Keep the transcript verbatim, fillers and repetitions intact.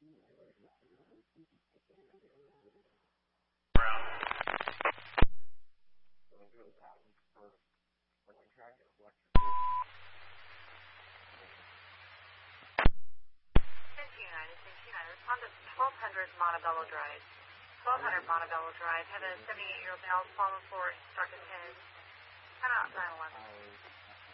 United, United, on the twelve hundred Montebello Drive. twelve hundred Montebello Drive. Have a seventy-eight-year-old male fallen floor, struck his head. Come out nine one one.